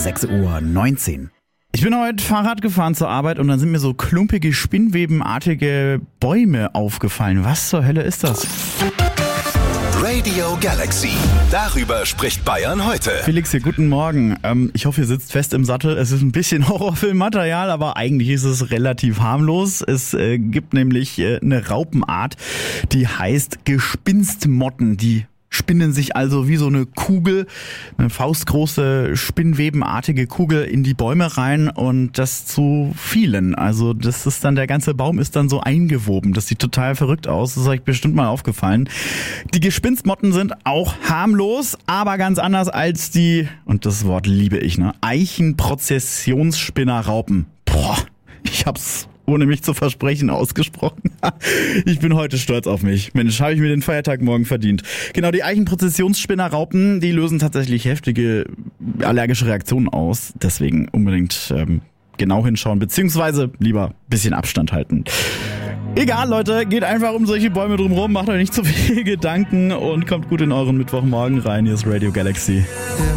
6:19 Uhr. Ich bin heute Fahrrad gefahren zur Arbeit und dann sind mir so klumpige, spinnwebenartige Bäume aufgefallen. Was zur Hölle ist das? Radio Galaxy. Darüber spricht Bayern heute. Felix hier, guten Morgen. Ich hoffe, ihr sitzt fest im Sattel. Es ist ein bisschen Horrorfilmmaterial, aber eigentlich ist es relativ harmlos. Es gibt nämlich eine Raupenart, die heißt Gespinstmotten. Die spinnen sich also wie so eine Kugel, eine faustgroße, spinnwebenartige Kugel in die Bäume rein und das zu vielen. Also das ist dann, der ganze Baum ist dann so eingewoben. Das sieht total verrückt aus. Das ist euch bestimmt mal aufgefallen. Die Gespinstmotten sind auch harmlos, aber ganz anders als die, und das Wort liebe ich, Eichenprozessionsspinnerraupen. Boah, ich hab's ohne mich zu versprechen ausgesprochen. Ich bin heute stolz auf mich. Mensch, habe ich mir den Feiertag morgen verdient. Genau, die Eichenprozessionsspinnerraupen, die lösen tatsächlich heftige allergische Reaktionen aus. Deswegen unbedingt genau hinschauen, beziehungsweise lieber ein bisschen Abstand halten. Egal, Leute, geht einfach um solche Bäume drumherum, macht euch nicht zu viel Gedanken und kommt gut in euren Mittwochmorgen rein. Hier ist Radio Galaxy.